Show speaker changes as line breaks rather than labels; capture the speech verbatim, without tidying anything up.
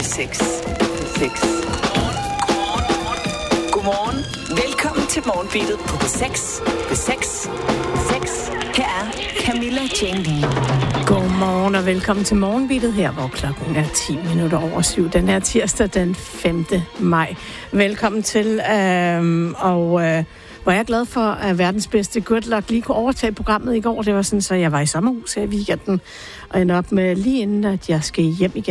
seks. seks. Godmorgen. Velkommen til Morgenbeatet på P seks. P seks. P seks. Her er Camilla Jane Lea.
Godmorgen og velkommen til Morgenbeatet her, hvor klokken er ti minutter over syv. Den her tirsdag den femte maj. Velkommen til, øhm, og øh, hvor jeg er glad for, at verdens bedste Good Luck lige kunne overtage programmet i går. Det var sådan, så jeg var i sommerhus her i weekenden, og endte op med lige inden, at jeg skal hjem igen.